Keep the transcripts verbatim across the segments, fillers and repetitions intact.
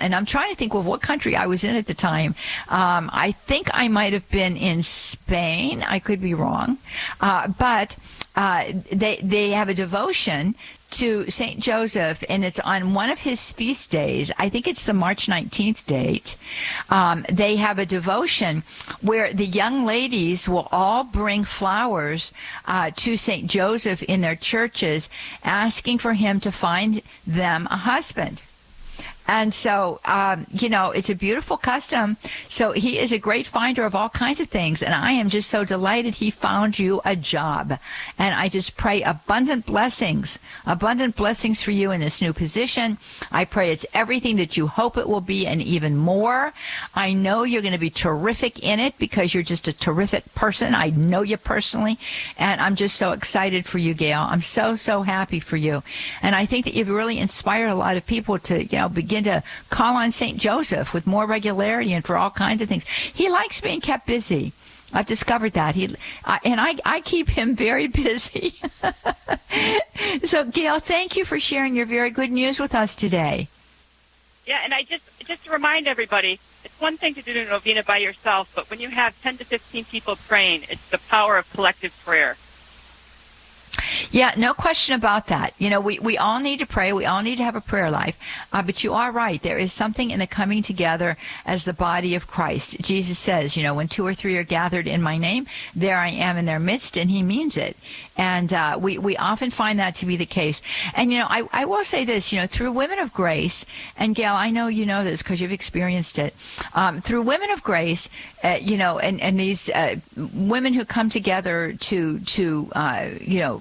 and I'm trying to think of what country I was in at the time. Um, I think I might have been in Spain. I could be wrong. Uh, but uh, they, they have a devotion to Saint Joseph, and it's on one of his feast days. I think it's the March nineteenth date. Um, they have a devotion where the young ladies will all bring flowers uh, to Saint Joseph in their churches, asking for him to find them a husband. And so, um, you know, it's a beautiful custom. So he is a great finder of all kinds of things. And I am just so delighted he found you a job. And I just pray abundant blessings, abundant blessings for you in this new position. I pray it's everything that you hope it will be and even more. I know you're going to be terrific in it because you're just a terrific person. I know you personally. And I'm just so excited for you, Gail. I'm so, so happy for you. And I think that you've really inspired a lot of people to, you know, begin to call on Saint Joseph with more regularity and for all kinds of things. He likes being kept busy. I've discovered that. He I, and I, I keep him very busy. So, Gail, thank you for sharing your very good news with us today. Yeah, and I just just to remind everybody, it's one thing to do a novena by yourself, but when you have ten to fifteen people praying, it's the power of collective prayer. Yeah, no question about that. You know, we, we all need to pray. We all need to have a prayer life. Uh, but you are right. There is something in the coming together as the body of Christ. Jesus says, you know, when two or three are gathered in my name, there I am in their midst, and he means it. And uh, we, we often find that to be the case. And, you know, I, I will say this, you know, through Women of Grace, and Gail, I know you know this because you've experienced it, um, through Women of Grace, uh, you know, and, and these uh, women who come together to, to uh, you know,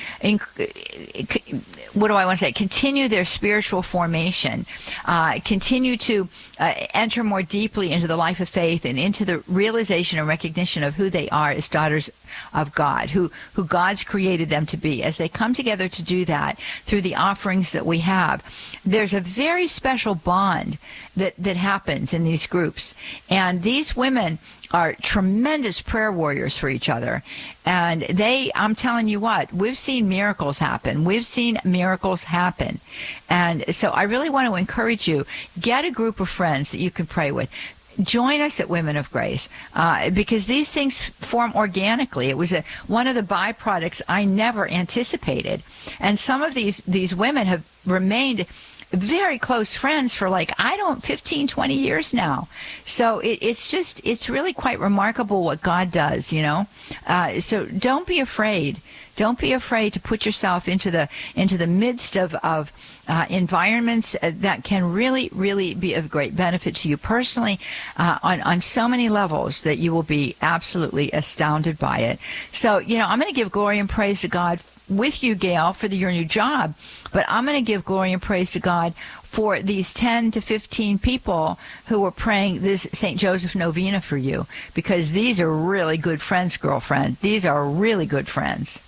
what do I want to say? Continue their spiritual formation, uh, continue to uh, enter more deeply into the life of faith and into the realization and recognition of who they are as daughters of God, who, who God's created them to be. As they come together to do that through the offerings that we have, there's a very special bond that, that happens in these groups. And these women are tremendous prayer warriors for each other. And they, I'm telling you what, we've seen miracles happen. We've seen miracles happen. And so I really want to encourage you, get a group of friends that you can pray with. Join us at Women of Grace, uh, because these things form organically. It was a, one of the byproducts I never anticipated. And some of these, these women have remained very close friends for like, I don't, fifteen, twenty years now. So it, it's just, it's really quite remarkable what God does, you know. Uh, so don't be afraid. Don't be afraid to put yourself into the into the midst of, of uh, environments that can really, really be of great benefit to you personally uh, on, on so many levels that you will be absolutely astounded by it. So, you know, I'm going to give glory and praise to God with you, Gail, for the, your new job, but I'm going to give glory and praise to God for these ten to fifteen people who are praying this Saint Joseph novena for you, because these are really good friends, girlfriend. These are really good friends.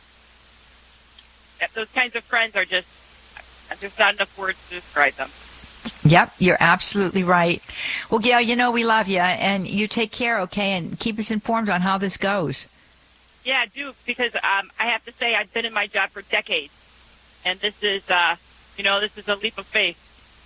Those kinds of friends are just, there's not enough words to describe them. Yep, you're absolutely right. Well, Gail, you know we love you, and you take care, okay, and keep us informed on how this goes. Yeah, I do, because um, I have to say I've been in my job for decades, and this is, uh, you know, this is a leap of faith.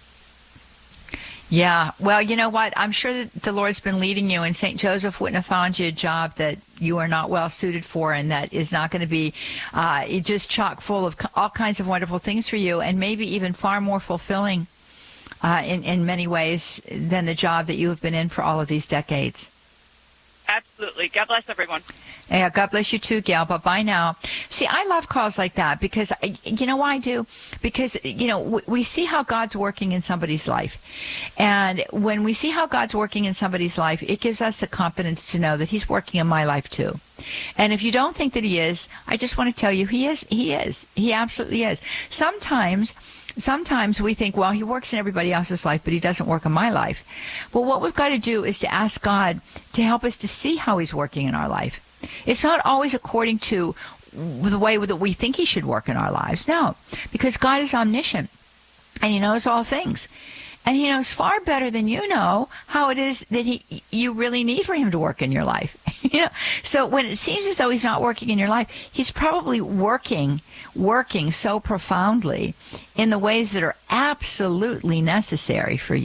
Yeah, well, you know what? I'm sure that the Lord's been leading you, and Saint Joseph wouldn't have found you a job that you are not well suited for, and that is not going to be uh, just chock full of all kinds of wonderful things for you, and maybe even far more fulfilling uh, in, in many ways than the job that you have been in for all of these decades. Absolutely. God bless everyone. Yeah, God bless you too, Gail. Bye-bye now. See, I love calls like that because, I, you know why I do? Because, you know, we, we see how God's working in somebody's life. And when we see how God's working in somebody's life, it gives us the confidence to know that he's working in my life too. And if you don't think that he is, I just want to tell you he is. He is. He absolutely is. Sometimes... Sometimes we think, well, he works in everybody else's life, but he doesn't work in my life. Well, what we've got to do is to ask God to help us to see how he's working in our life. It's not always according to the way that we think he should work in our lives. No, because God is omniscient, and he knows all things. And he knows far better than you know how it is that he you really need for him to work in your life. You know, so when it seems as though he's not working in your life, he's probably working, working so profoundly in the ways that are absolutely necessary for you.